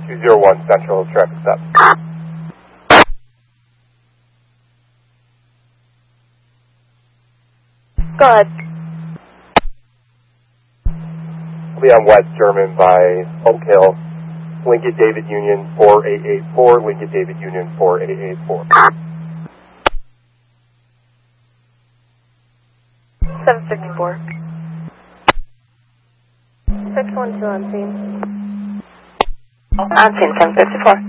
201 Central traffic stop. Go ahead. I'll be on West German by Oak Hill. Lincoln David Union 4884, Lincoln David Union 4884. 754. 612 on scene. On scene, 754.